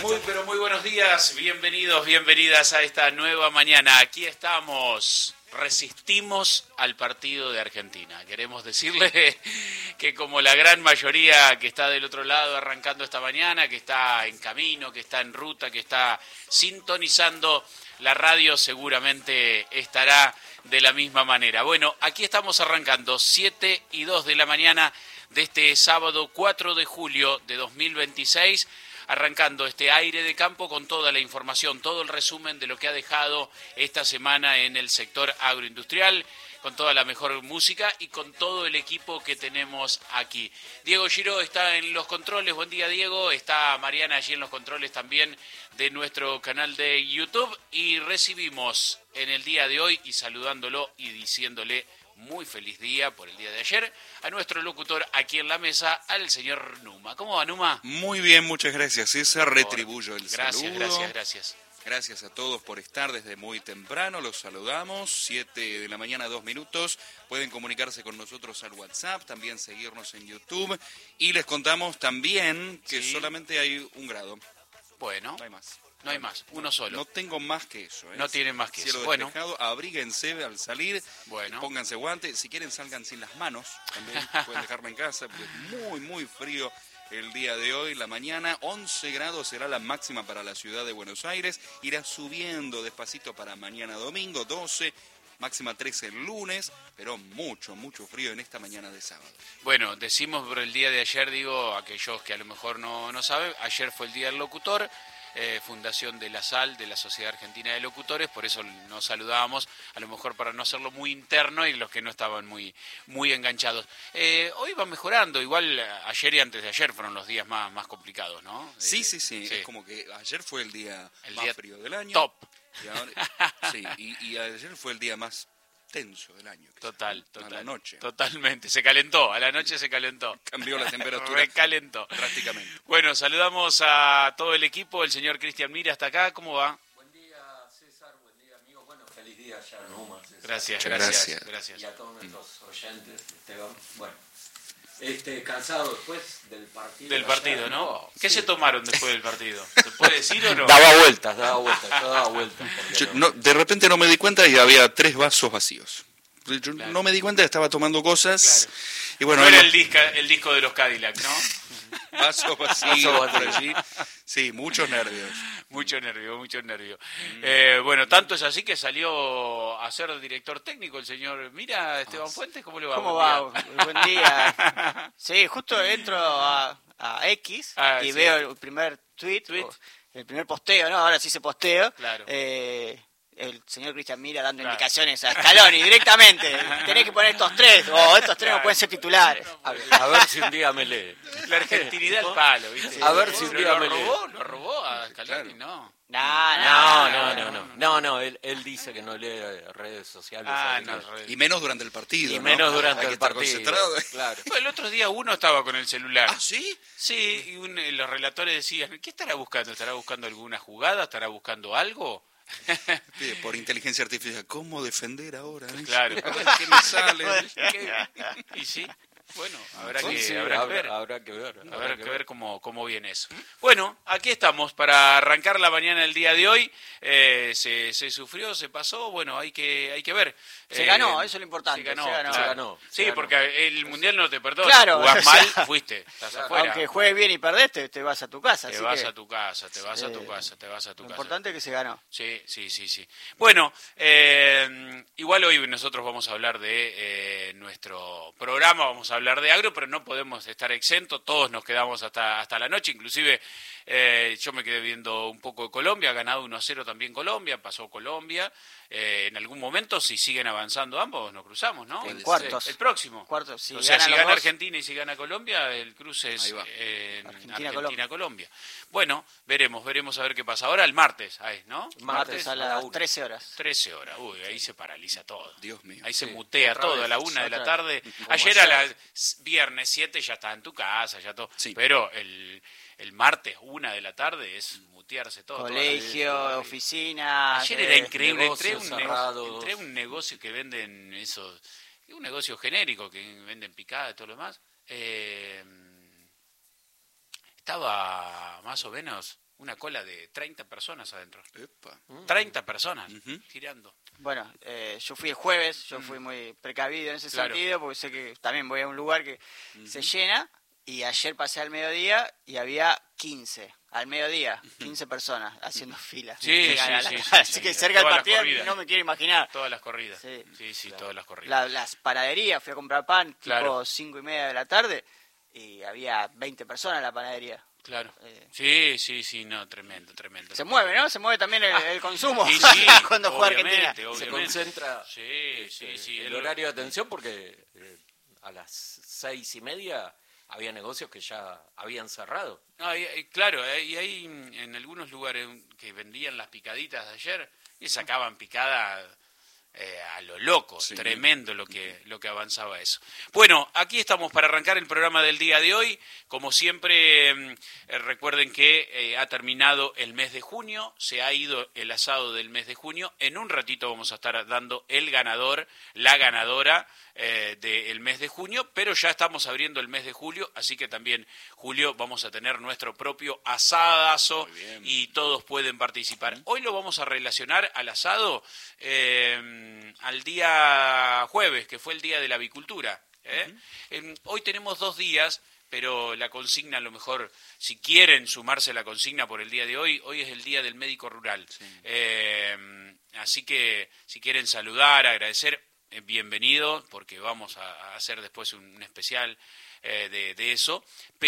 Muy, pero muy buenos días, bienvenidos, bienvenidas a esta nueva mañana. Aquí estamos, resistimos al partido de Argentina. Queremos decirle que como la gran mayoría que está del otro lado arrancando esta mañana, que está en camino, que está en ruta, que está sintonizando la radio, seguramente estará de la misma manera. Bueno, aquí estamos arrancando 7:02 de la mañana de este sábado 4 de julio de 2026, arrancando este aire de campo con toda la información, todo el resumen de lo que ha dejado esta semana en el sector agroindustrial, con toda la mejor música y con todo el equipo que tenemos aquí. Diego Giro está en los controles, buen día Diego, está Mariana allí en los controles también de nuestro canal de YouTube y recibimos en el día de hoy y saludándolo y diciéndole muy feliz día por el día de ayer a nuestro locutor aquí en la mesa, al señor Numa. ¿Cómo va, Numa? Muy bien, muchas gracias, César. Retribuyo el saludo. Gracias. Gracias a todos por estar desde muy temprano. Los saludamos. 7 de la mañana, 2 minutos. Pueden comunicarse con nosotros al WhatsApp, también seguirnos en YouTube. Y les contamos también que solamente hay 1 grado. Bueno. No hay más. No hay más, uno solo. No tengo más que eso. No tienen más que Cielo eso. Bueno, despejado, abríguense al salir, bueno. Pónganse guantes. Si quieren, salgan sin las manos. También pueden dejarla en casa, porque es muy frío el día de hoy. La mañana, 11 grados será la máxima para la ciudad de Buenos Aires. Irá subiendo despacito para mañana domingo, 12. Máxima 13 el lunes, pero mucho frío en esta mañana de sábado. Bueno, decimos por el día de ayer, digo, aquellos que a lo mejor no saben, ayer fue el Día del Locutor, fundación de la SAL, de la Sociedad Argentina de Locutores, por eso nos saludábamos, a lo mejor para no hacerlo muy interno y los que no estaban muy enganchados. Hoy va mejorando, igual ayer y antes de ayer fueron los días más complicados, ¿no? Sí, es como que ayer fue el día más frío del año. Top. Y ahora, y ayer fue el día más tenso del año. Total. A la noche. Totalmente, se calentó, a la noche se calentó. Cambió la temperatura. Recalentó. Prácticamente. Bueno, saludamos a todo el equipo, el señor Cristian Mira hasta acá, ¿cómo va? Buen día, César, buen día, amigos. Bueno, feliz día ya, Numa, César. Gracias. Y a todos nuestros oyentes, Esteban. Bueno, cansado después del partido. Del partido, ayer, ¿no? ¿Qué sí. se tomaron después del partido? ¿Se puede decir o no? Daba vueltas. De repente no me di cuenta y había 3 vasos vacíos. Yo Claro. no me di cuenta, estaba tomando cosas. Claro. Y bueno, No era el disco de los Cadillac, ¿no? vasos vacíos por allí. Sí, muchos nervios. Mucho nervio. Bueno, tanto es así que salió a ser director técnico el señor. Mira, Esteban Fuentes, ¿cómo le va? ¿Cómo Buen va? día. Buen día. Sí, justo entro a X y sí. veo el primer tweet, el primer posteo, ¿no? Ahora sí se posteo. Claro. El señor Cristian Mira dando Claro. indicaciones a Scaloni directamente. Tenés que poner estos 3, o estos 3 no pueden ser titulares. A ver si un día me lee. La argentinidad al palo, ¿viste? A ver si un día me lee. Lo robó a Scaloni, no. No, él dice que no lee redes sociales. Y menos durante el partido. Y ¿no? menos durante Hay que el estar partido. concentrado. Claro. El otro día uno estaba con el celular. ¿Ah, sí? Sí, y los relatores decían, ¿qué estará buscando? ¿Estará buscando alguna jugada? ¿Estará buscando algo? Pide por inteligencia artificial, ¿cómo defender ahora? Claro. A ver qué me sale. Y sí, bueno, Habrá que ver cómo viene eso. Bueno, aquí estamos para arrancar la mañana del día de hoy. Se sufrió, se pasó, bueno, hay que ver. Se ganó, eso es lo importante. Se ganó. ganó. Sí, porque el Mundial no te perdona. Claro, Jugás o sea, mal, fuiste, estás afuera. Aunque juegues bien y perdés, te vas a tu casa. Te así vas que, a tu casa. Lo importante es que se ganó. Sí. Bueno, igual hoy nosotros vamos a hablar de nuestro programa, vamos a hablar de agro, pero no podemos estar exentos, todos nos quedamos hasta la noche, inclusive yo me quedé viendo un poco de Colombia, ha ganado 1-0 también Colombia, pasó Colombia, en algún momento si siguen avanzando ambos nos cruzamos, ¿no? En cuartos. El próximo. Cuartos, si o sea, si ganan los gana dos. Argentina y si gana Colombia, el cruce es Argentina-Colombia. Bueno, veremos a ver qué pasa. Ahora el martes, ¿no? Martes a las 13 horas. 13 horas, ahí se paraliza todo. Dios mío. Ahí se mutea otra todo vez, a la 1 de la otra tarde. Ayer a las viernes 7 ya está en tu casa, ya todo. Sí. Pero el martes 1 de la tarde es mutearse todo. Colegio, oficina. Ayer era increíble. negocios cerrados. Entré a un negocio que venden esos, un negocio genérico que venden picada y todo lo demás. Estaba más o menos una cola de 30 personas adentro. Epa. 30 personas Ujú. girando. Bueno, yo fui el jueves, yo fui muy precavido en ese Claro. sentido, porque sé que también voy a un lugar que se llena, y ayer pasé al mediodía y había 15, al mediodía, 15 personas haciendo fila. Sí, Llegan a sí, sí, Así sí, que sí. cerca del Toda la partido corrida. no me quiero imaginar. Todas las corridas. Sí. Sí, todas las corridas. Las panaderías, fui a comprar pan, Claro. tipo 5:30 de la tarde, y había 20 personas en la panadería. Claro. Eh. Sí, no, tremendo. Se mueve, ¿no? Se mueve también el consumo Y sí, cuando juega Argentina. obviamente. Se concentra Sí. el horario de atención porque a las 6:30 había negocios que ya habían cerrado. No, claro, y hay en algunos lugares que vendían las picaditas de ayer y sacaban picada a lo loco, Sí. tremendo lo que avanzaba eso. Bueno, aquí estamos para arrancar el programa del día de hoy. Como siempre, recuerden que ha terminado el mes de junio, se ha ido el asado del mes de junio. En un ratito vamos a estar dando el ganador, la ganadora del mes de junio, pero ya estamos abriendo el mes de julio, así que también julio vamos a tener nuestro propio asadazo Muy bien. y todos pueden participar. Hoy lo vamos a relacionar al asado al día jueves, que fue el día de la avicultura. Hoy tenemos 2 días, pero la consigna, a lo mejor, si quieren sumarse a la consigna por el día de hoy es el día del médico rural. Así que si quieren saludar, agradecer, bienvenido, porque vamos a hacer después un especial de eso,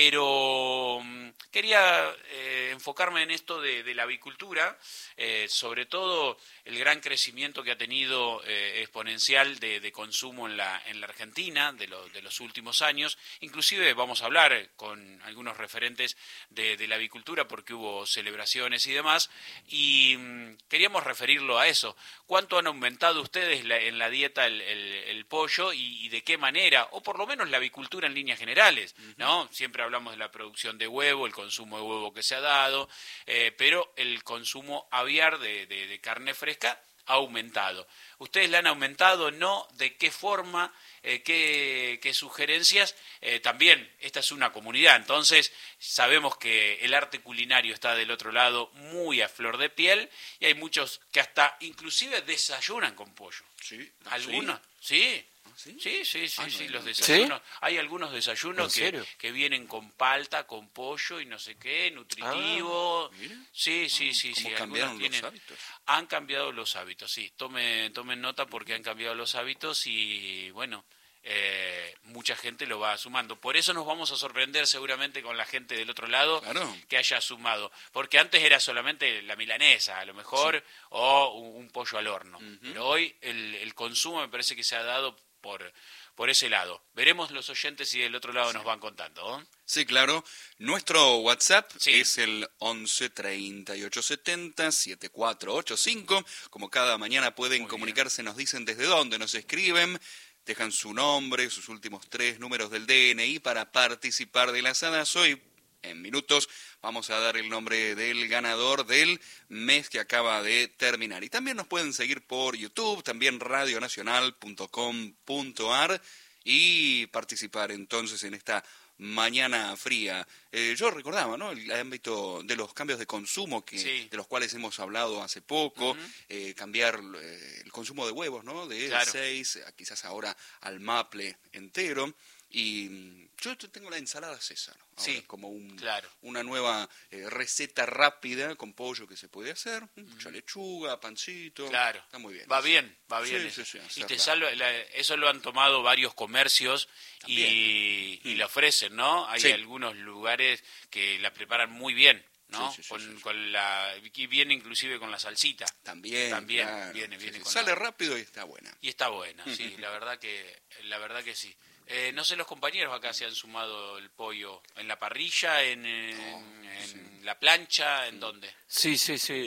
pero quería enfocarme en esto de la avicultura, sobre todo el gran crecimiento que ha tenido exponencial de consumo en la Argentina de los últimos años. Inclusive vamos a hablar con algunos referentes de la avicultura porque hubo celebraciones y demás, y queríamos referirlo a eso. ¿Cuánto han aumentado ustedes en la dieta el pollo y de qué manera? O por lo menos la avicultura en líneas generales, ¿no? Siempre hablamos de la producción de huevo, el consumo de huevo que se ha dado, pero el consumo aviar de carne fresca ha aumentado. ¿Ustedes la han aumentado? ¿No? ¿De qué forma? ¿Qué sugerencias? También, esta es una comunidad, entonces sabemos que el arte culinario está del otro lado muy a flor de piel y hay muchos que hasta inclusive desayunan con pollo. Sí. ¿Algunos? Sí. ¿Sí? Sí, no, los no. desayunos. Hay algunos desayunos ¿En serio? que vienen con palta, con pollo y no sé qué, nutritivo. mira. Sí. ¿Cómo algunos cambiaron tienen- los hábitos? Han cambiado los hábitos, sí. Tomen nota porque han cambiado los hábitos y, bueno, mucha gente lo va sumando. Por eso nos vamos a sorprender seguramente con la gente del otro lado Claro. que haya sumado. Porque antes era solamente la milanesa, a lo mejor, o un pollo al horno. Pero hoy el consumo me parece que se ha dado por ese lado. Veremos los oyentes si del otro lado nos van contando, ¿no? Sí, claro. Nuestro WhatsApp Sí. es el 11 38 70 7485. Como cada mañana pueden Muy comunicarse, nos dicen desde dónde nos escriben, dejan su nombre, sus últimos 3 números del DNI para participar de la asadazo. Hoy, en minutos, vamos a dar el nombre del ganador del mes que acaba de terminar. Y también nos pueden seguir por YouTube, también radionacional.com.ar y participar entonces en esta mañana fría. Yo recordaba, ¿no?, el ámbito de los cambios de consumo Sí. de los cuales hemos hablado hace poco, cambiar el consumo de huevos, ¿no?, de Claro. 6 quizás ahora al maple entero. Y yo tengo la ensalada César, ahora, Sí, como claro. una nueva receta rápida con pollo que se puede hacer, mucha lechuga, pancito, Claro. está muy bien. Va bien Sí, eso. sí, Y te hacerla. salva, eso lo han tomado varios comercios y También. lo ofrecen, ¿no? Hay Sí. algunos lugares que la preparan muy bien, ¿no? Sí. Con la, y viene inclusive con la salsita. También, También, claro. viene con Sale la- rápido y está buena. Y está buena, sí, la verdad que sí. No sé, los compañeros acá se han sumado el pollo en la parrilla, en la plancha, ¿en dónde? Sí.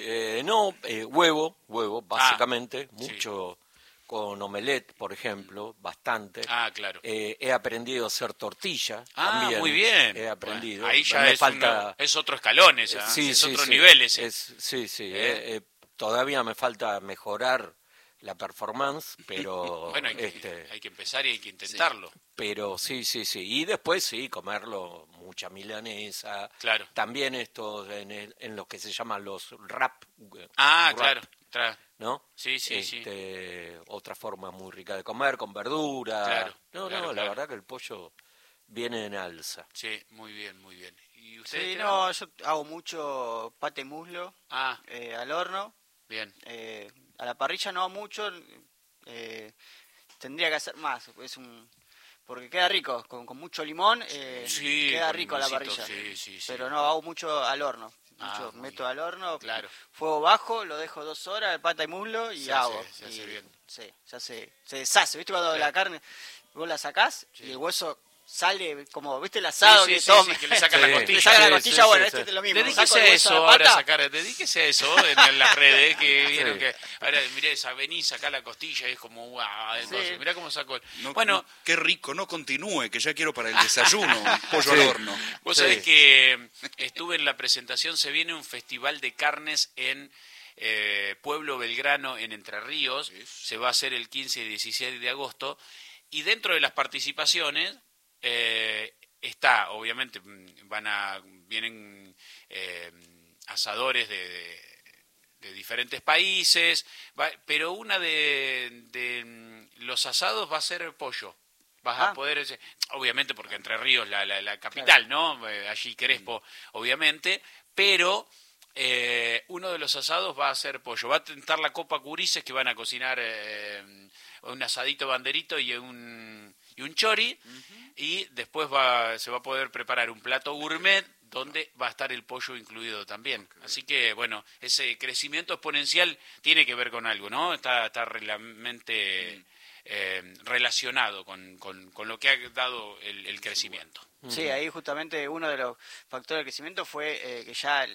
Huevo, básicamente, sí. mucho con omelette, por ejemplo, bastante. Ah, claro. He aprendido a hacer tortilla. Ah, también. muy bien. He aprendido. Bueno, ahí ya Me es, falta. es otro escalón esa, Sí, es sí, otro sí. nivel ese. Sí. Todavía me falta mejorar la performance, pero Bueno, hay que empezar y hay que intentarlo. pero sí. Y después sí, comerlo, mucha milanesa. Claro. También esto en lo que se llaman los wrap. Ah, wrap, claro. ¿no? Sí. Otra forma muy rica de comer, con verdura. Claro. La verdad que el pollo viene en alza. Sí, muy bien. ¿Y ustedes? Sí, Esteban? yo hago mucho pate muslo Ah, al horno. bien. A la parrilla no mucho. Tendría que hacer más. Porque queda rico, con mucho limón. Sí, queda con rico a la limoncito, parrilla. sí. Pero no, hago mucho al horno. Muy Meto al horno, claro. fuego bajo, lo dejo 2 horas, el pata y muslo, y Se hago. hace bien. Sí, ya se deshace. ¿Viste cuando la carne vos la sacás y el hueso sale como, ¿viste el asado Sí, que sí, toma? que le sacan la Sí. costilla. Le sacan la Sí, costilla, sí, bueno, sí. este es lo mismo. Dedíquese Saco el a hueso eso de la ahora, pata. dedíquese a eso en las redes que vieron Sí. que ahora mirá esa, vení, sacá la costilla y es como guau, entonces, mirá cómo sacó. No, qué rico, no continúe, que ya quiero para el desayuno, pollo al horno. Vos Sí. sabés que estuve en la presentación, se viene un festival de carnes en Pueblo Belgrano, en Entre Ríos, se va a hacer el 15 y 16 de agosto, y dentro de las participaciones está, obviamente, vienen asadores de diferentes países, pero una de los asados va a ser pollo. Vas a poder, obviamente porque Entre Ríos la capital, ¿no? Allí Crespo, obviamente, pero uno de los asados va a ser pollo. Va a tentar la Copa Curises, que van a cocinar un asadito banderito y un chori, y después se va a poder preparar un plato gourmet donde va a estar el pollo incluido también. Así que, bueno, ese crecimiento exponencial tiene que ver con algo, ¿no? Está realmente relacionado con lo que ha dado el crecimiento. Sí, ahí justamente uno de los factores de crecimiento fue que ya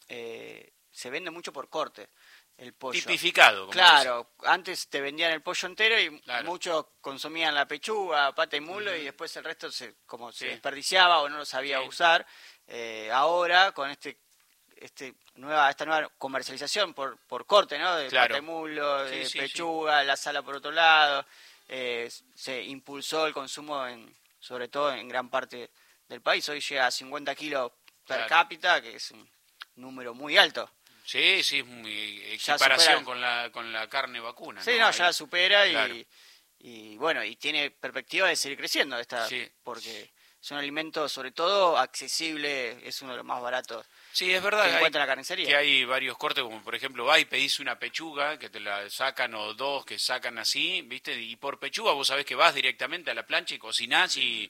se vende mucho por corte el pollo. Tipificado, como Claro, antes te vendían el pollo entero y Claro. muchos consumían la pechuga, pata y muslo, y después el resto se Sí. desperdiciaba o no lo sabía Sí. usar. Ahora, con esta nueva comercialización por corte, ¿no? De Claro. pata y muslo, Sí, de sí, pechuga, la sala por otro lado, se impulsó el consumo sobre todo en gran parte del país. Hoy llega a 50 kilos per Claro. cápita, que es un número muy alto. Sí, es muy Ya equiparación supera. con la carne vacuna. Sí, ¿no? ya la supera Claro. y bueno, y tiene perspectiva de seguir creciendo Sí. porque es un alimento sobre todo accesible, es uno de los más baratos Sí, es verdad. que encuentra en la carnicería. Que hay varios cortes, como por ejemplo, vas y pedís una pechuga, que te la sacan, o dos que sacan así, ¿viste? Y por pechuga vos sabés que vas directamente a la plancha y cocinás y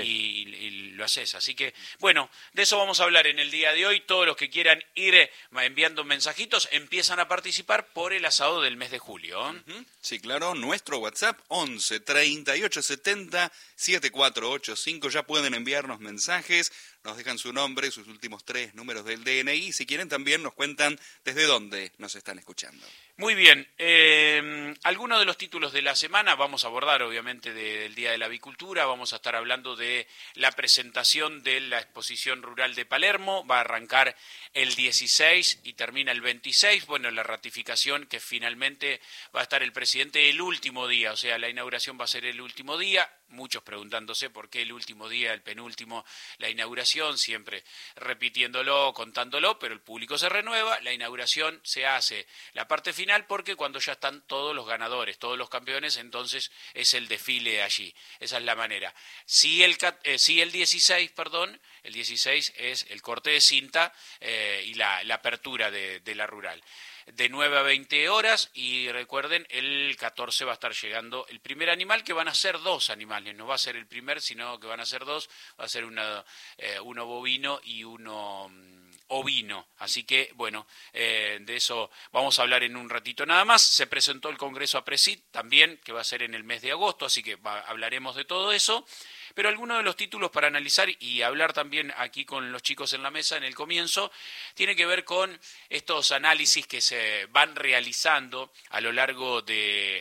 lo haces. Así que, bueno, de eso vamos a hablar en el día de hoy. Todos los que quieran ir enviando mensajitos empiezan a participar por el asado del mes de julio. Sí, claro, nuestro WhatsApp 11 38 70 7485. Ya pueden enviarnos mensajes, nos dejan su nombre, sus últimos 3 números del DNI. Si quieren también nos cuentan desde dónde nos están escuchando. Muy bien, algunos de los títulos de la semana vamos a abordar obviamente del Día de la Avicultura, vamos a estar hablando de la presentación de la exposición rural de Palermo, va a arrancar el 16 y termina el 26, bueno, la ratificación que finalmente va a estar el presidente el último día, o sea, la inauguración va a ser el último día, muchos preguntándose por qué el último día, el penúltimo, la inauguración, siempre repitiéndolo, contándolo, pero el público se renueva, la inauguración se hace la parte final porque cuando ya están todos los ganadores, todos los campeones, entonces es el desfile allí, esa es la manera. Si el 16, el 16 es el corte de cinta y la apertura de la rural. De 9 a 20 horas y recuerden, el 14 va a estar llegando el primer animal, que van a ser 2 animales, no va a ser el primer, sino que van a ser 2, va a ser uno bovino y uno ovino, así que bueno, de eso vamos a hablar en un ratito nada más. Se presentó el Congreso APRESID también, que va a ser en el mes de agosto, así que hablaremos de todo eso. Pero algunos de los títulos para analizar y hablar también aquí con los chicos en la mesa en el comienzo, tiene que ver con estos análisis que se van realizando a lo largo de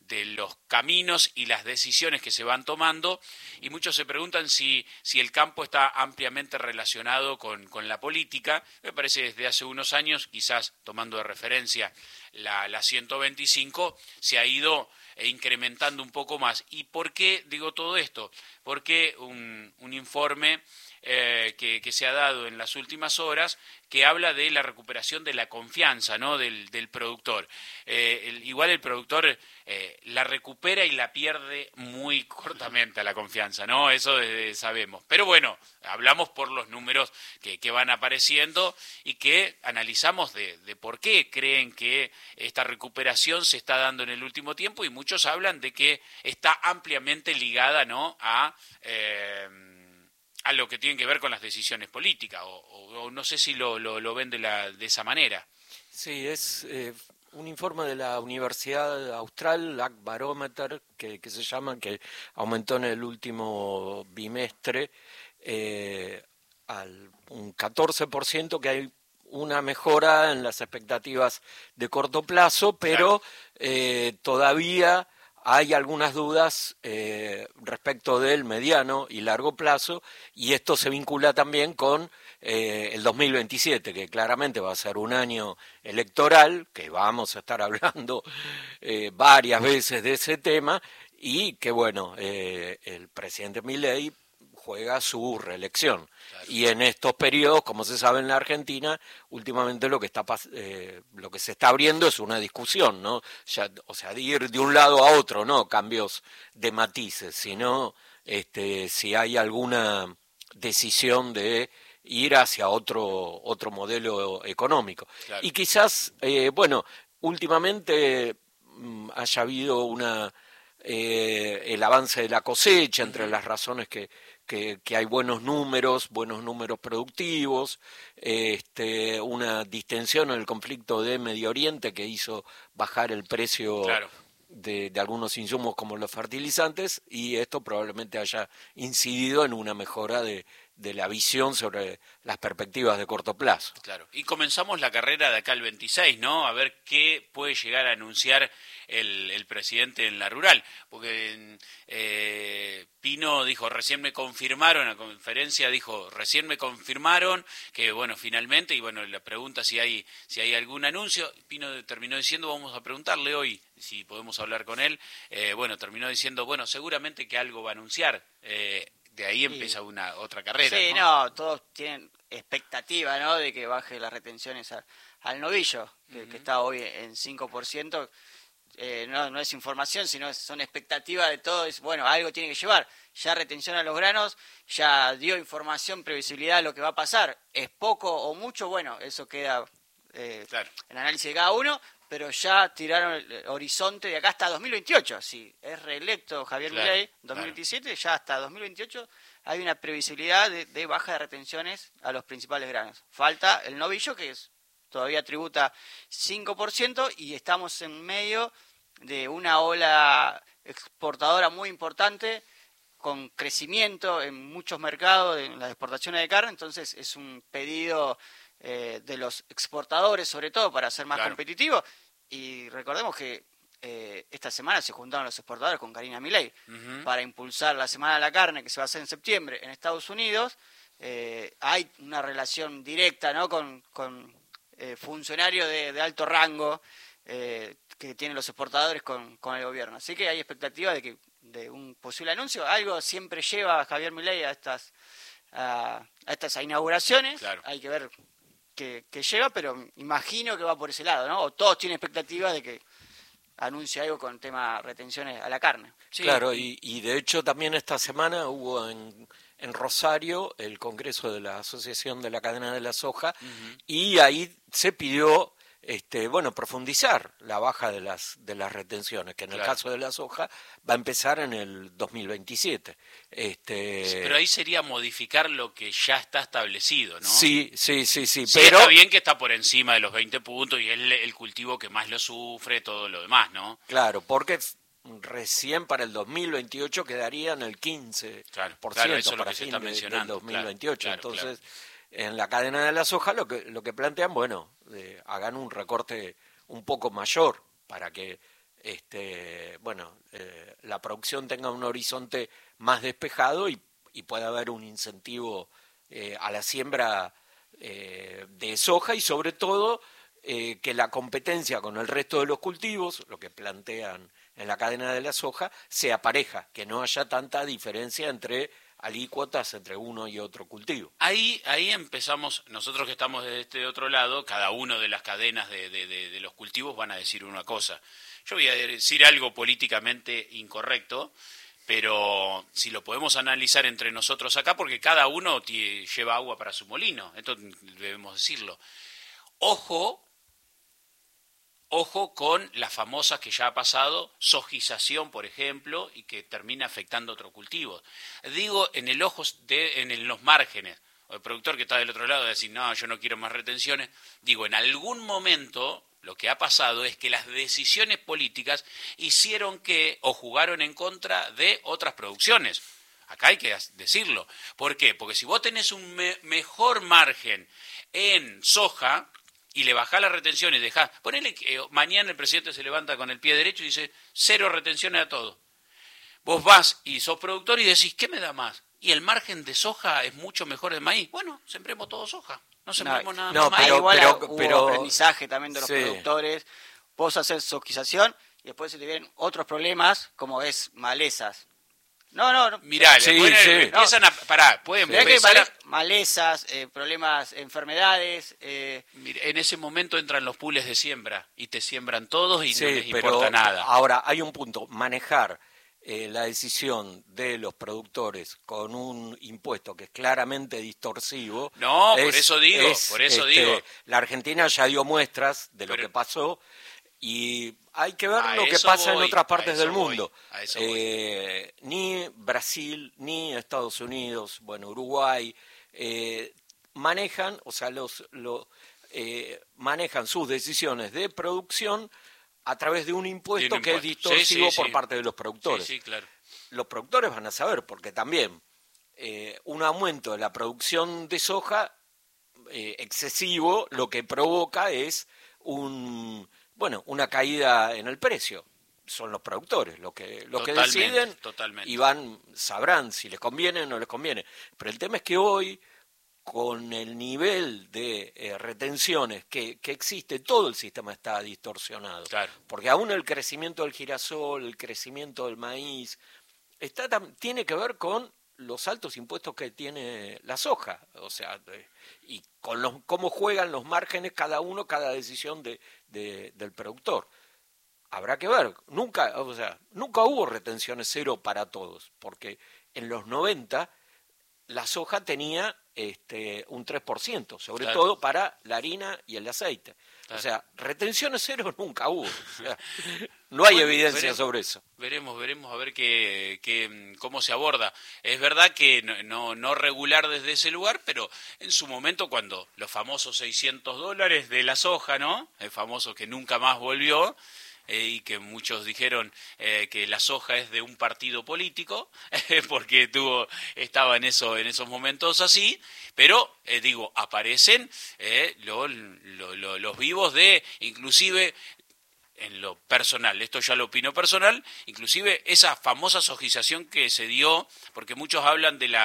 los caminos y las decisiones que se van tomando, y muchos se preguntan si el campo está ampliamente relacionado con la política. Me parece que desde hace unos años, quizás tomando de referencia la 125, se ha ido incrementando un poco más. ¿Y por qué digo todo esto? Porque un informe que se ha dado en las últimas horas, que habla de la recuperación de la confianza, ¿no?, del productor. Igual el productor la recupera y la pierde muy cortamente a la confianza, ¿no? Eso sabemos. Pero bueno, hablamos por los números que van apareciendo y que analizamos de por qué creen que esta recuperación se está dando en el último tiempo, y muchos hablan de que está ampliamente ligada, ¿no?, a lo que tiene que ver con las decisiones políticas, o no sé si lo ven de esa manera. Sí, es un informe de la Universidad Austral, Ag Barometer, que se llama, que aumentó en el último bimestre un 14%, que hay una mejora en las expectativas de corto plazo, pero todavía hay algunas dudas respecto del mediano y largo plazo, y esto se vincula también con el 2027, que claramente va a ser un año electoral, que vamos a estar hablando varias veces de ese tema, y que bueno, el presidente Milei juega su reelección. Claro. Y en estos periodos, como se sabe en la Argentina, últimamente lo que se está abriendo es una discusión, ¿no? Ya, o sea, de ir de un lado a otro, no cambios de matices, sino si hay alguna decisión de ir hacia otro modelo económico. Claro. Y quizás, últimamente haya habido el avance de la cosecha, entre las razones que hay buenos números productivos, una distensión en el conflicto de Medio Oriente que hizo bajar el precio de algunos insumos como los fertilizantes, y esto probablemente haya incidido en una mejora de la visión sobre las perspectivas de corto plazo. Claro. Y comenzamos la carrera de acá al 26, ¿no? A ver qué puede llegar a anunciar el presidente en la rural, porque Pino dijo, recién me confirmaron, en la conferencia dijo, recién me confirmaron que, bueno, finalmente, y bueno, la pregunta si hay algún anuncio, Pino terminó diciendo, vamos a preguntarle hoy si podemos hablar con él, terminó diciendo, bueno, seguramente que algo va a anunciar, de ahí empieza otra carrera. Sí, ¿no? Todos tienen expectativa, ¿no?, de que baje las retenciones al novillo, que está hoy en 5%. No es información, sino son expectativas de todo. Bueno, algo tiene que llevar. Ya retención a los granos, ya dio información, previsibilidad de lo que va a pasar. ¿Es poco o mucho? Bueno, eso queda en análisis de cada uno, pero ya tiraron el horizonte de acá hasta 2028. Si es reelecto Javier Milei, 2027, ya hasta 2028 hay una previsibilidad de baja de retenciones a los principales granos. Falta el novillo, que todavía tributa 5%, y estamos en medio de una ola exportadora muy importante, con crecimiento en muchos mercados, en las exportaciones de carne. Entonces es un pedido de los exportadores, sobre todo, para ser más competitivos. Y recordemos que esta semana se juntaron los exportadores con Karina Milei para impulsar la Semana de la Carne, que se va a hacer en septiembre en Estados Unidos. Hay una relación directa, ¿no?, con funcionarios de alto rango que tienen los exportadores con el gobierno. Así que hay expectativa de un posible anuncio. Algo siempre lleva a Javier Milei a estas inauguraciones. Claro. Hay que ver qué lleva, pero imagino que va por ese lado, ¿no? O todos tienen expectativa de que anuncie algo con tema retenciones a la carne. Sí. Claro, y de hecho también esta semana hubo en Rosario el Congreso de la Asociación de la Cadena de la Soja, y ahí se pidió profundizar la baja de las retenciones, que en el caso de la soja va a empezar en el 2027. Pero ahí sería modificar lo que ya está establecido, ¿no? Sí. Sí, pero está bien que está por encima de los 20 puntos y es el cultivo que más lo sufre, todo lo demás, ¿no? Claro, porque recién para el 2028 quedaría en el 15%, eso es lo para que se fin está mencionando, del 2028. Claro, Entonces, en la cadena de la soja lo que plantean, hagan un recorte un poco mayor para que la producción tenga un horizonte más despejado y pueda haber un incentivo a la siembra de soja y sobre todo que la competencia con el resto de los cultivos, lo que plantean en la cadena de la soja, sea pareja, que no haya tanta diferencia entre alícuotas entre uno y otro cultivo. Ahí empezamos, nosotros que estamos de este otro lado, cada uno de las cadenas de los cultivos van a decir una cosa. Yo voy a decir algo políticamente incorrecto, pero si lo podemos analizar entre nosotros acá, porque cada uno lleva agua para su molino, entonces debemos decirlo. Ojo con las famosas que ya ha pasado, sojización, por ejemplo, y que termina afectando otros cultivos. Digo, en los márgenes, o el productor que está del otro lado va a decir, no, yo no quiero más retenciones. Digo, en algún momento lo que ha pasado es que las decisiones políticas hicieron o jugaron en contra de otras producciones. Acá hay que decirlo. ¿Por qué? Porque si vos tenés un mejor margen en soja y le bajás las retenciones, ponele que mañana el presidente se levanta con el pie derecho y dice 0 retenciones a todo. Vos vas y sos productor y decís, ¿qué me da más? Y el margen de soja es mucho mejor de maíz. Bueno, sembremos todo soja. No sembremos nada más maíz. Hubo aprendizaje también de los productores. Vos haces sojización y después se te vienen otros problemas como es malezas. No. Mirá, empiezan pueden empezar malezas, problemas, enfermedades. En ese momento entran los pools de siembra y te siembran todos y no les importa nada. Ahora, hay un punto, manejar la decisión de los productores con un impuesto que es claramente distorsivo. No, por eso digo. La Argentina ya dio muestras de lo que pasó. Y hay que ver lo que pasa en otras partes del mundo. Ni Brasil, ni Estados Unidos, Uruguay, manejan sus decisiones de producción a través de un impuesto que es distorsivo por parte de los productores. Sí, claro. Los productores van a saber, porque también un aumento de la producción de soja excesivo lo que provoca es una caída en el precio. Son los productores los que deciden y sabrán si les conviene o no les conviene. Pero el tema es que hoy, con el nivel de retenciones que existe, todo el sistema está distorsionado. Claro. Porque aún el crecimiento del girasol, el crecimiento del maíz, tiene que ver con los altos impuestos que tiene la soja, y con cómo juegan los márgenes cada decisión del productor. Habrá que ver, nunca hubo retenciones cero para todos, porque en los 90 la soja tenía un 3%, sobre todo para la harina y el aceite. Claro. Retenciones cero nunca hubo. No hay evidencia sobre eso. Veremos a ver cómo se aborda. Es verdad que no regular desde ese lugar, pero en su momento cuando los famosos $600 de la soja, ¿no? El famoso que nunca más volvió, y que muchos dijeron que la soja es de un partido político, porque estaba en esos momentos así, pero aparecen los vivos inclusive en lo personal, esto ya lo opino personal, inclusive esa famosa sojización que se dio, porque muchos hablan de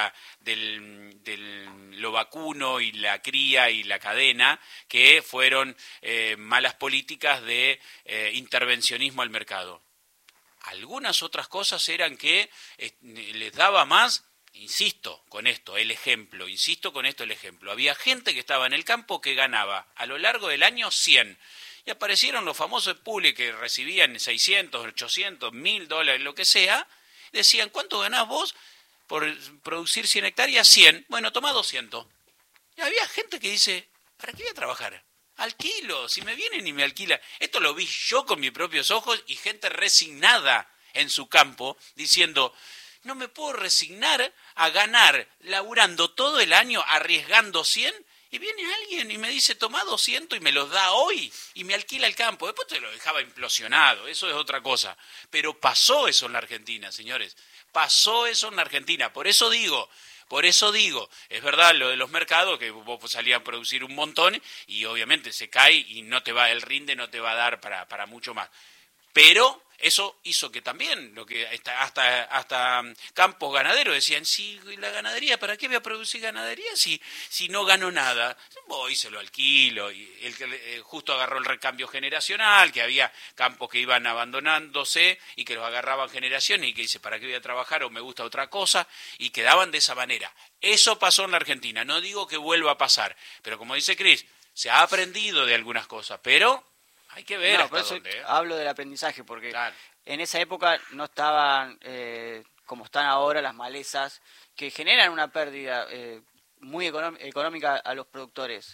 lo vacuno y la cría y la cadena, que fueron malas políticas de intervencioniso al mercado. Algunas otras cosas eran que les daba más, insisto con esto el ejemplo. Había gente que estaba en el campo que ganaba a lo largo del año 100. Y aparecieron los famosos pools que recibían 600, 800, $1.000, lo que sea. Decían, ¿cuánto ganás vos por producir 100 hectáreas? 100. Bueno, tomá 200. Y había gente que dice, ¿para qué voy a trabajar? Alquilo, si me vienen y me alquilan. Esto lo vi yo con mis propios ojos y gente resignada en su campo diciendo, no me puedo resignar a ganar laburando todo el año, arriesgando 100. Y viene alguien y me dice, tomá 200 y me los da hoy y me alquila el campo. Después te lo dejaba implosionado, eso es otra cosa. Pero pasó eso en la Argentina, señores. Pasó eso en la Argentina. Por eso digo, es verdad lo de los mercados, que vos salías a producir un montón y obviamente se cae y el rinde no te va a dar para mucho más. Pero eso hizo que también, lo que hasta campos ganaderos decían, sí, la ganadería, ¿para qué voy a producir ganadería si no gano nada? Voy, se lo alquilo, y el que justo agarró el recambio generacional, que había campos que iban abandonándose y que los agarraban generaciones y que dice, ¿para qué voy a trabajar o me gusta otra cosa? Y quedaban de esa manera. Eso pasó en la Argentina, no digo que vuelva a pasar, pero como dice Cris, se ha aprendido de algunas cosas, pero hay que ver hasta dónde. Hablo del aprendizaje, porque claro, en esa época no estaban como están ahora las malezas, que generan una pérdida muy económica a los productores.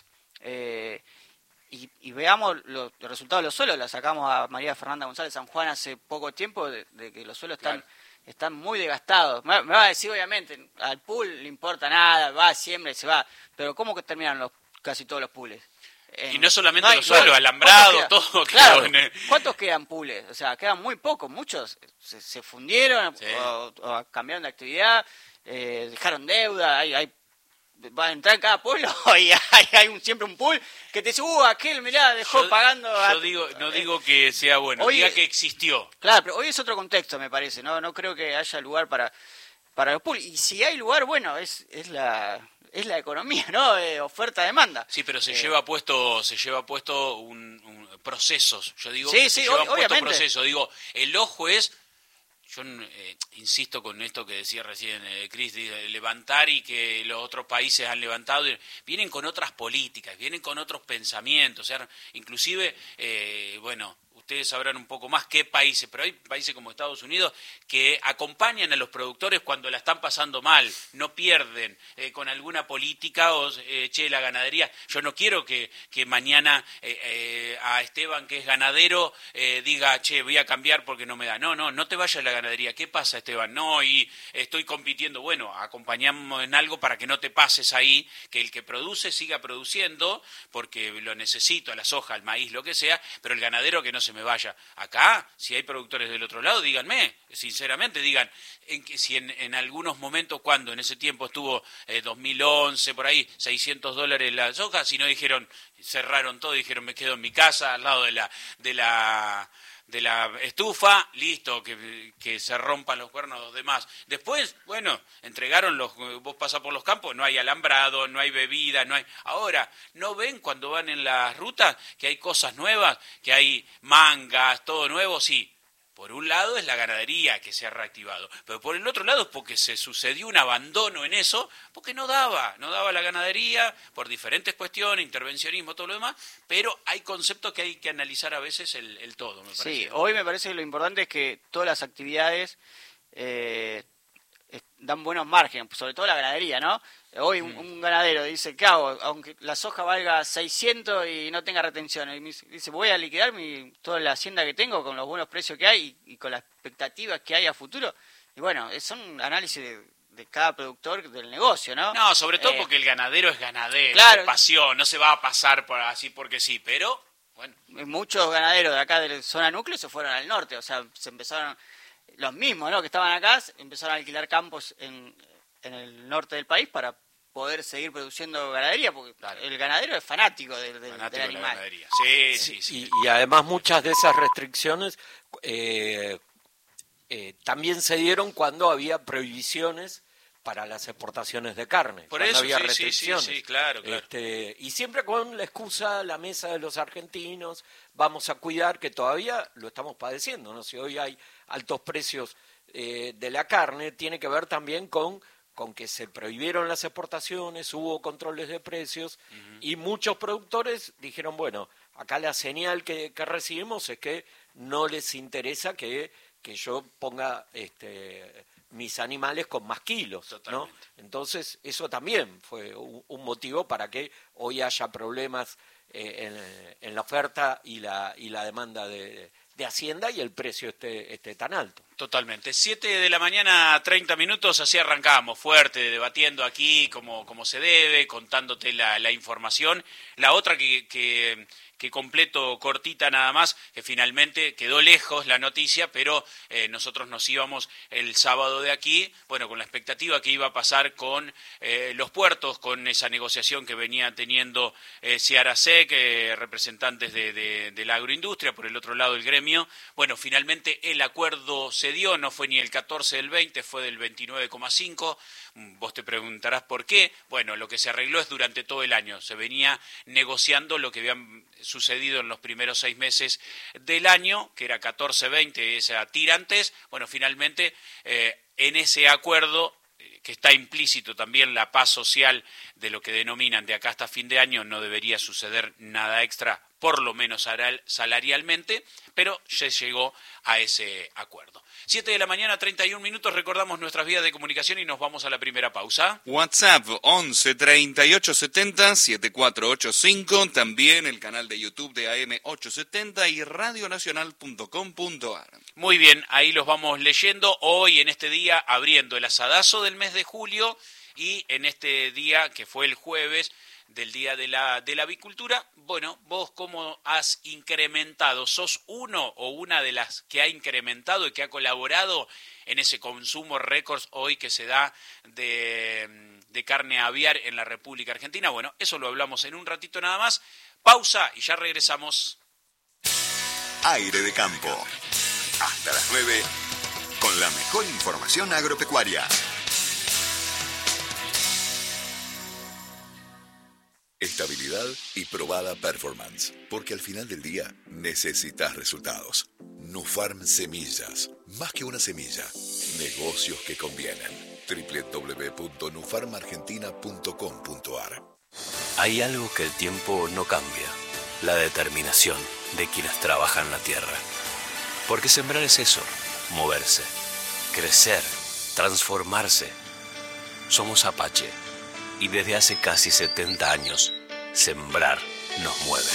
Y veamos los resultados de los suelos. La sacamos a María Fernanda González San Juan hace poco tiempo, de que los suelos están muy desgastados. Me va a decir, obviamente, al pool le importa nada, va, siembra y se va. Pero ¿cómo que terminan casi todos los pools? Y no solamente los suelos, alambrados, todo. Claro, ¿cuántos quedan pools? O sea, quedan muy pocos. Muchos se fundieron o cambiaron de actividad, dejaron deuda. Va a entrar en cada pueblo y hay siempre un pool que te dice, aquel, mirá, dejó pagando. No digo que sea bueno, diga que existió. Claro, pero hoy es otro contexto, me parece. No creo que haya lugar para los pools. Y si hay lugar, bueno, es la economía, ¿no? Oferta-demanda. Sí, pero se lleva puesto un procesos. Yo digo sí, que se llevan puesto obviamente. procesos. Digo, el ojo es, yo insisto con esto que decía recién Cris, levantar y que los otros países han levantado, vienen con otras políticas, vienen con otros pensamientos, o sea, inclusive, ustedes sabrán un poco más qué países, pero hay países como Estados Unidos que acompañan a los productores cuando la están pasando mal, no pierden con alguna política o la ganadería. Yo no quiero que mañana a Esteban, que es ganadero, diga, voy a cambiar porque no me da. No te vayas a la ganadería. ¿Qué pasa, Esteban? No, y estoy compitiendo. Bueno, acompañamos en algo para que no te pases ahí, que el que produce siga produciendo, porque lo necesito, a la soja, al maíz, lo que sea, pero el ganadero que no se me vaya. Acá, si hay productores del otro lado, díganme, sinceramente, digan si en algunos momentos, cuando en ese tiempo estuvo 2011, por ahí, $600 la soja, si no dijeron, cerraron todo, dijeron, me quedo en mi casa, al lado de la estufa, listo, que se rompan los cuernos los demás. Después, entregaron vos pasás por los campos, no hay alambrado, no hay bebida, no hay. Ahora, ¿no ven cuando van en las rutas que hay cosas nuevas, que hay mangas, todo nuevo? Sí. Por un lado es la ganadería que se ha reactivado, pero por el otro lado es porque se sucedió un abandono en eso, porque no daba la ganadería por diferentes cuestiones, intervencionismo, todo lo demás, pero hay conceptos que hay que analizar a veces el todo, me parece. Sí, hoy me parece que lo importante es que todas las actividades dan buenos márgenes, sobre todo la ganadería, ¿no? Hoy un ganadero dice, ¿qué hago? Aunque la soja valga 600 y no tenga retención, y dice, voy a liquidar toda la hacienda que tengo con los buenos precios que hay y con las expectativas que hay a futuro. Y bueno, son análisis de cada productor del negocio, ¿no? No, sobre todo porque el ganadero es ganadero, claro, de pasión, no se va a pasar así porque sí, pero bueno. Muchos ganaderos de acá de la zona núcleo se fueron al norte, o sea, se empezaron, los mismos, ¿no?, que estaban acá, empezaron a alquilar campos en el norte del país para poder seguir produciendo ganadería, porque el ganadero es fanático del animal. Sí. Y además muchas de esas restricciones también se dieron cuando había prohibiciones para las exportaciones de carne. Por eso había restricciones. Sí, claro. Y siempre con la excusa, la mesa de los argentinos, vamos a cuidar, que todavía lo estamos padeciendo, ¿no? Si hoy hay altos precios de la carne, tiene que ver también con que se prohibieron las exportaciones, hubo controles de precios, y muchos productores dijeron, bueno, acá la señal que recibimos es que no les interesa que yo ponga mis animales con más kilos, ¿no? Entonces, eso también fue un motivo para que hoy haya problemas en la oferta y la demanda de Hacienda y el precio esté tan alto. Totalmente. 7:30 a.m, así arrancamos, fuerte, debatiendo aquí como se debe, contándote la información. La otra que completo cortita nada más, que finalmente quedó lejos la noticia, pero nosotros nos íbamos el sábado de aquí, con la expectativa que iba a pasar con los puertos, con esa negociación que venía teniendo Ciara Sec, representantes de la agroindustria, por el otro lado el gremio, gremio. Bueno, finalmente el acuerdo se dio, no fue ni el 14 del 20, fue del 29,5. Vos te preguntarás por qué. Bueno, lo que se arregló es durante todo el año. Se venía negociando lo que había sucedido en los primeros 6 meses del año, que era 14-20, esa tirantes. Bueno, finalmente en ese acuerdo, que está implícito también la paz social de lo que denominan de acá hasta fin de año, no debería suceder nada extra, por lo menos salarialmente, pero se llegó a ese acuerdo. 7 de la mañana, 31 minutos, recordamos nuestras vías de comunicación y nos vamos a la primera pausa. WhatsApp 11 38 70 7485, también el canal de YouTube de AM 870 y radionacional.com.ar. Muy bien, ahí los vamos leyendo. Hoy, en este día, abriendo el asadazo del mes de julio, y en este día, que fue el jueves, del Día de la Avicultura. Bueno, vos cómo has incrementado, sos uno o una de las que ha incrementado y que ha colaborado en ese consumo récord hoy que se da de carne aviar en la República Argentina. Bueno, eso lo hablamos en un ratito nada más. Pausa y ya regresamos. Aire de campo. Hasta las 9 con la mejor información agropecuaria. Estabilidad y probada performance, porque al final del día necesitas resultados. Nufarm Semillas, más que una semilla, negocios que convienen. www.nufarmargentina.com.ar. Hay algo que el tiempo no cambia, la determinación de quienes trabajan la tierra. Porque sembrar es eso, moverse, crecer, transformarse. Somos Apache. Y desde hace casi 70 años, sembrar nos mueve.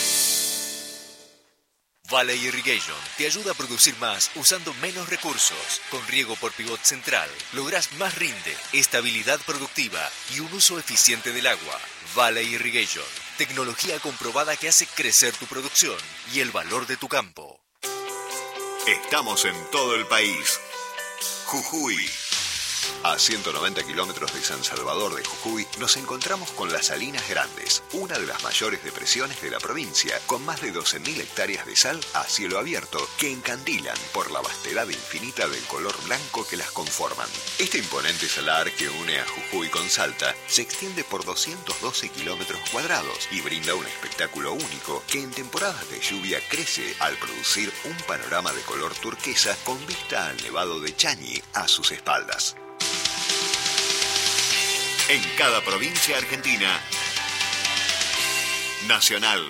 Valley Irrigation te ayuda a producir más usando menos recursos. Con riego por pivot central, lográs más rinde, estabilidad productiva y un uso eficiente del agua. Valley Irrigation, tecnología comprobada que hace crecer tu producción y el valor de tu campo. Estamos en todo el país. Jujuy. A 190 kilómetros de San Salvador de Jujuy nos encontramos con las Salinas Grandes, una de las mayores depresiones de la provincia, con más de 12.000 hectáreas de sal a cielo abierto que encandilan por la vastedad infinita del color blanco que las conforman. Este imponente salar que une a Jujuy con Salta se extiende por 212 kilómetros cuadrados y brinda un espectáculo único que en temporadas de lluvia crece al producir un panorama de color turquesa con vista al Nevado de Chañi a sus espaldas. En cada provincia argentina, Nacional.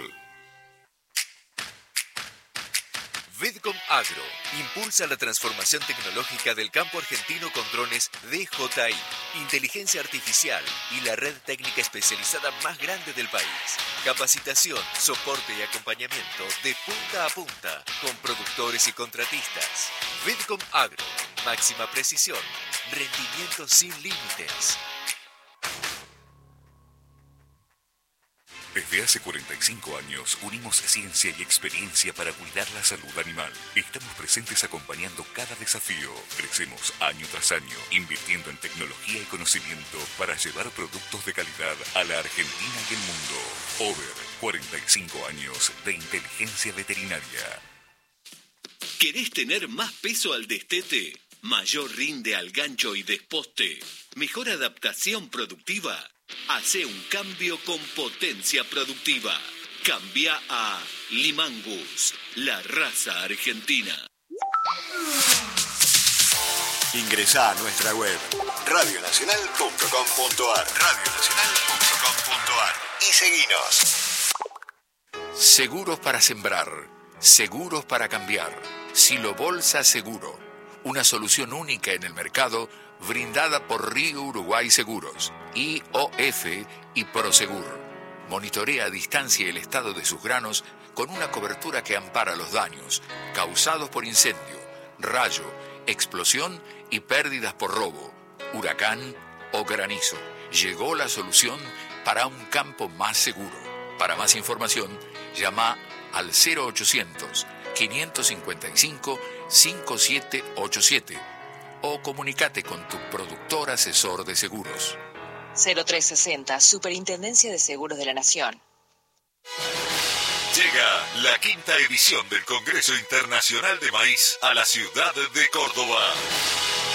Vidcom Agro impulsa la transformación tecnológica del campo argentino con drones DJI, inteligencia artificial y la red técnica especializada más grande del país. Capacitación, soporte y acompañamiento de punta a punta con productores y contratistas. Vidcom Agro, máxima precisión, rendimiento sin límites. Desde hace 45 años unimos ciencia y experiencia para cuidar la salud animal. Estamos presentes acompañando cada desafío. Crecemos año tras año, invirtiendo en tecnología y conocimiento para llevar productos de calidad a la Argentina y el mundo. Over 45 años de inteligencia veterinaria. ¿Querés tener más peso al destete? ¿Mayor rinde al gancho y desposte? ¿Mejor adaptación productiva? Hace un cambio con potencia productiva. Cambia a Limangus, la raza argentina. Ingresá a nuestra web radionacional.com.ar y seguinos. Seguros para sembrar, seguros para cambiar. Silo Bolsa Seguro, una solución única en el mercado brindada por Río Uruguay Seguros, IOF y Prosegur. Monitorea a distancia el estado de sus granos con una cobertura que ampara los daños causados por incendio, rayo, explosión y pérdidas por robo, huracán o granizo. Llegó la solución para un campo más seguro. Para más información, llama al 0800-555-5787 o comunícate con tu productor asesor de seguros. 0360, Superintendencia de Seguros de la Nación. Llega la 5ª edición del Congreso Internacional de Maíz a la ciudad de Córdoba.